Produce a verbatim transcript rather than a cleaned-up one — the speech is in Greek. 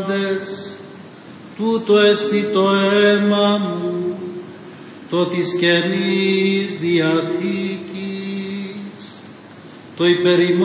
πάντες, τούτο εστι το αίμα μου, το της Καινής Διαθήκης, το υπερ